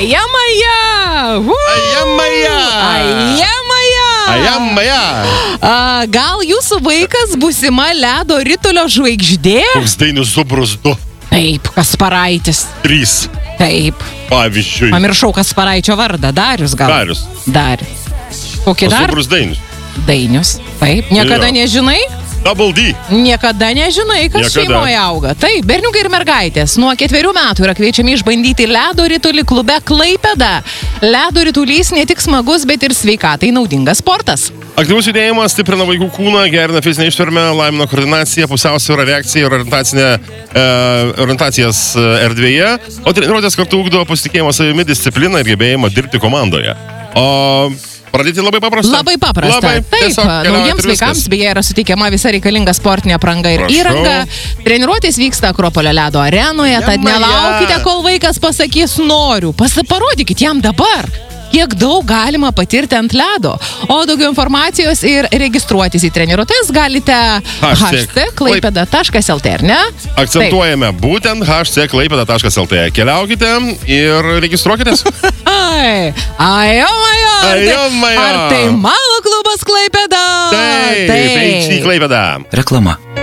Ajamaja! Gal jūsų vaikas būsima ledo ritulio žvaigždė? Koks Dainius Zubrus 2. Taip, Kasparaitis. 3. Taip. Pavyzdžiui. Pamiršau Kasparaičio vardą. Darius gal? Darius. Kokį dar? Zubrus Dainius. Dainius. Taip. Niekada nežinai? Double D. Niekada nežinai, kas šeimoje auga. Taip, berniukai ir mergaitės nuo 4 metų yra kviečiami išbandyti ledo ritulį klube Klaipėda. Ledo ritulys ne tik smagus, bet ir sveikatai naudingas sportas. Aktyvus judėjimas stiprina vaikų kūną, gerina fizinę ištvermę, laimina koordinaciją, pusiausvyrą, reakciją ir orientacijas erdvėje, o treniruotės kartu ugdo pasitikėjimą savimi, discipliną ir gebėjimą dirbti komandoje. Pradėti labai paprasta. Labai paprasta. Taip, naujiems vaikams beje yra suteikiama visa reikalinga sportinė apranga ir įranga. Treniruotės vyksta Akropolio ledo arenoje, tad nelaukite, kol vaikas pasakys noriu. Parodykit jam dabar, kiek daug galima patirti ant ledo. O daugiau informacijos ir registruotis į treniruotės galite #klaipeda.lt, ar ne? Akcentuojame būtent #klaipeda.lt. Keliaukite ir registruokitės. Ar tai mano klubas Klaipėda? Taip, eik į Klaipėdą. Reklama.